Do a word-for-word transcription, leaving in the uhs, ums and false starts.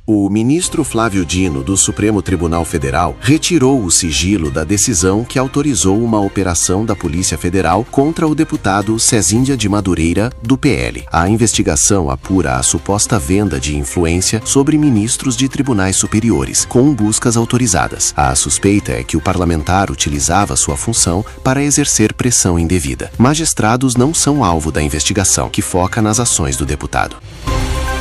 O ministro Flávio Dino, do Supremo Tribunal Federal, retirou o sigilo da decisão que autorizou uma operação da Polícia Federal contra o deputado Cezíndia de Madureira, do P L. A investigação apura a suposta venda de influência sobre ministros de tribunais superiores, com buscas autorizadas. A suspeita é que o parlamentar utilizava sua função para exercer pressão indevida. Magistrados não são alvo da investigação, que foca nas ações do deputado.